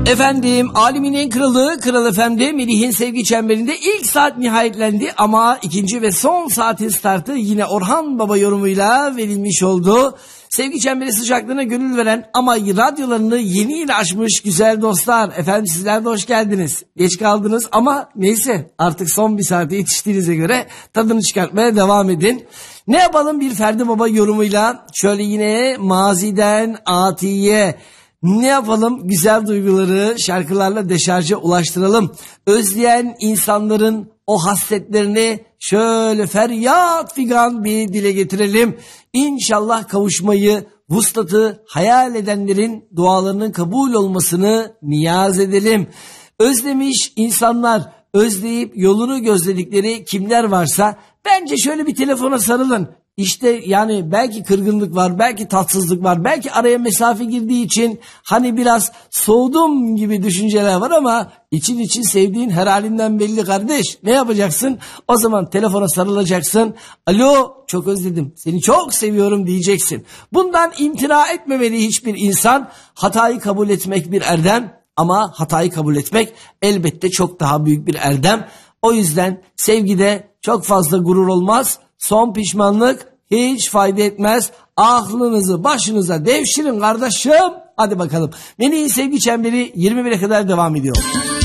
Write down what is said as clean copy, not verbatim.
Efendim, alemin en kralı, Kral Efendi Melih'in sevgi çemberinde ilk saat nihayetlendi ama ikinci ve son saatin startı yine Orhan Baba yorumuyla verilmiş oldu. Sevgi çemberi sıcaklığına gönül veren ama radyolarını yeni yeni açmış güzel dostlar. Efendim sizler de hoş geldiniz. Geç kaldınız ama neyse artık son bir saate yetiştiğinize göre tadını çıkartmaya devam edin. Ne yapalım bir Ferdi Baba yorumuyla şöyle yine maziden atiye. Ne yapalım güzel duyguları şarkılarla deşarja ulaştıralım. Özleyen insanların o hasretlerini şöyle feryat figan bir dile getirelim. İnşallah kavuşmayı, vuslatı hayal edenlerin dualarının kabul olmasını niyaz edelim. Özlemiş insanlar, özleyip yolunu gözledikleri kimler varsa bence şöyle bir telefona sarılın. İşte yani belki kırgınlık var, belki tatsızlık var, belki araya mesafe girdiği için hani biraz soğudum gibi düşünceler var ama için sevdiğin her halinden belli kardeş. Ne yapacaksın? O zaman telefona sarılacaksın. Alo, çok özledim, seni çok seviyorum diyeceksin. Bundan imtina etmemeli hiçbir insan. Hatayı kabul etmek bir erdem ama hatayı kabul etmek elbette çok daha büyük bir erdem. O yüzden sevgide çok fazla gurur olmaz. Son pişmanlık hiç fayda etmez. Aklınızı başınıza devşirin kardeşim. Hadi bakalım. Melih'in sevgi çemberi 21'e kadar devam ediyor.